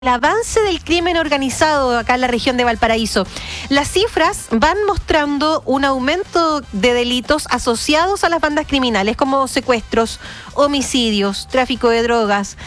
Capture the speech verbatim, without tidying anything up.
El avance del crimen organizado acá en la región de Valparaíso. Las cifras van mostrando un aumento de delitos asociados a las bandas criminales como secuestros, homicidios, tráfico de drogas,